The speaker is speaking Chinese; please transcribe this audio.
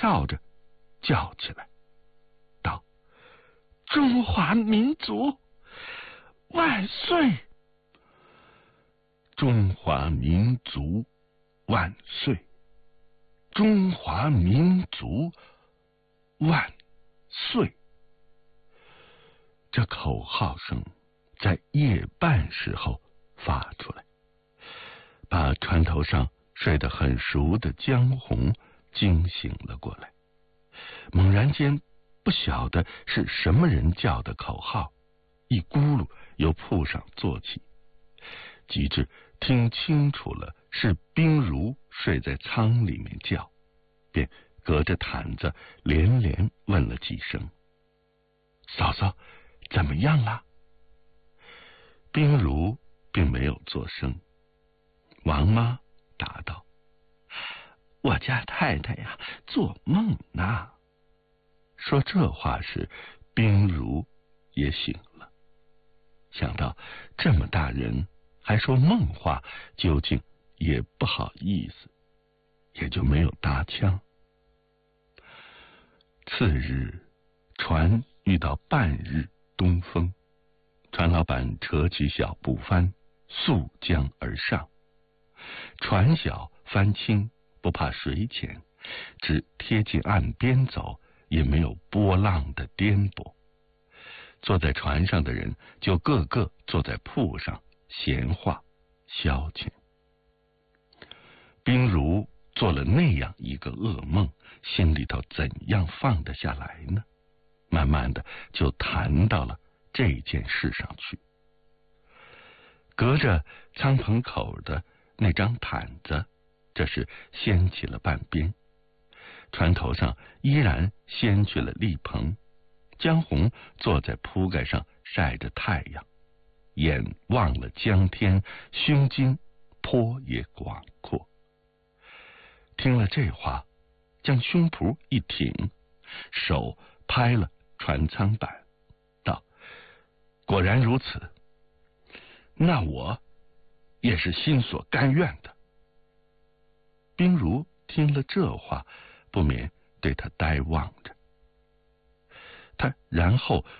跳着叫起来，道：“中华民族万岁！中华民族万岁！中华民族万岁！”这口号声在夜半时候发出来，把船头上睡得很熟的江红惊醒了过来。猛然间，不晓得是什么人叫的口号，一咕噜由铺上坐起，及至听清楚了是冰如睡在舱里面叫，便隔着毯子连连问了几声：“嫂嫂，怎么样了？”冰如并没有作声。王妈答道：“我家太太呀，做梦呢。”说这话时，冰如也醒了，想到这么大人还说梦话，究竟也不好意思，也就没有搭腔。次日，船遇到半日东风，船老板扯起小布帆，溯江而上。船小帆轻，不怕水浅，只贴近岸边走，也没有波浪的颠簸。坐在船上的人就个个坐在铺上闲话消遣。冰如做了那样一个噩梦，心里头怎样放得下来呢？慢慢的就谈到了这件事上去。隔着舱棚口的那张毯子，这是掀起了半边，船头上依然掀去了立棚。江红坐在铺盖上晒着太阳，眼望了江天，胸襟颇也广阔。听了这话，将胸脯一挺，手拍了船舱板，道：“果然如此，那我也是心所甘愿的。”冰如听了这话，不免对他呆望着。他然后